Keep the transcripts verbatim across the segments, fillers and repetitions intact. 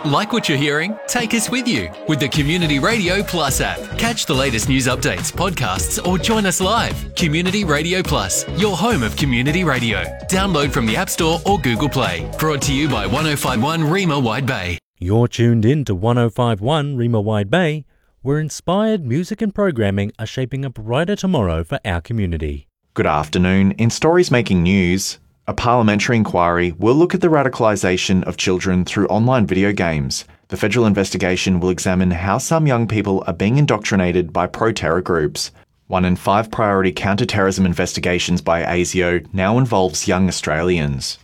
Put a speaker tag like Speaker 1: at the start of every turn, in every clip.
Speaker 1: Like what you're hearing? Take us with you with the Community Radio Plus app. Catch the latest news updates, podcasts, or join us live. Community Radio Plus, your home of community radio. Download from the App Store or Google Play. Brought to you by one oh five point one Rima Wide Bay.
Speaker 2: You're tuned in to one oh five point one Rima Wide Bay, where inspired music and programming are shaping a brighter tomorrow for our community.
Speaker 3: Good afternoon. In Stories Making News, a parliamentary inquiry will look at the radicalisation of children through online video games. The federal investigation will examine how some young people are being indoctrinated by pro-terror groups. One in five priority counter-terrorism investigations by ASIO now involves young Australians.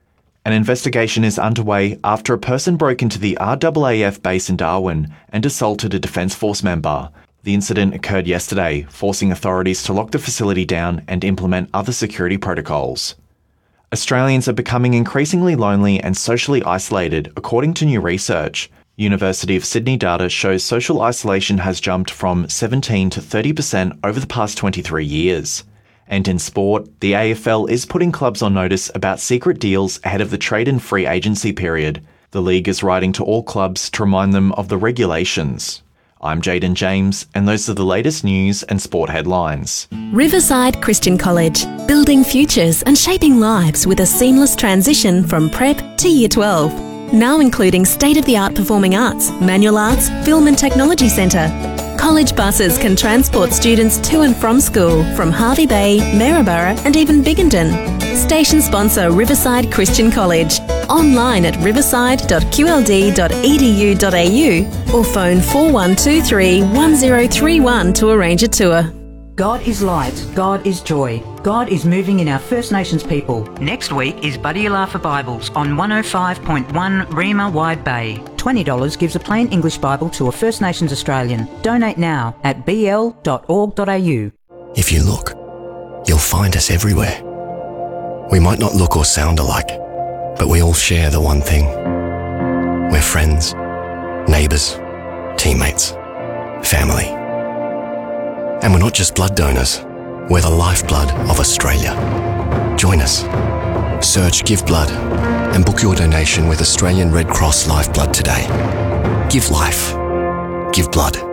Speaker 3: An investigation is underway after a person broke into the R A A F base in Darwin and assaulted a Defence Force member. The incident occurred yesterday, forcing authorities to lock the facility down and implement other security protocols. Australians are becoming increasingly lonely and socially isolated, according to new research. University of Sydney data shows social isolation has jumped from seventeen to thirty percent over the past twenty-three years. And in sport, the A F L is putting clubs on notice about secret deals ahead of the trade and free agency period. The league is writing to all clubs to remind them of the regulations. I'm Jaden James, and those are the latest news and sport headlines.
Speaker 4: Riverside Christian College, building futures and shaping lives with a seamless transition from prep to year twelve. Now including state-of-the-art performing arts, manual arts, film and technology centre. College buses can transport students to and from school from Hervey Bay, Maryborough and even Biggendon. Station sponsor Riverside Christian College. Online at riverside dot q l d dot e d u dot a u or phone four one two three, one zero three one to arrange a tour.
Speaker 5: God is light, God is joy. God is moving in our First Nations people. Next week is Buddy Alafa Bibles on one oh five point one Rima Wide Bay. twenty dollars gives a plain English Bible to a First Nations Australian. Donate now at b l dot org dot a u.
Speaker 6: If you look, you'll find us everywhere. We might not look or sound alike, but we all share the one thing. We're friends, neighbours, teammates, family. And we're not just blood donors, we're the lifeblood of Australia. Join us. Search Give Blood and book your donation with Australian Red Cross Lifeblood today. Give life. Give blood.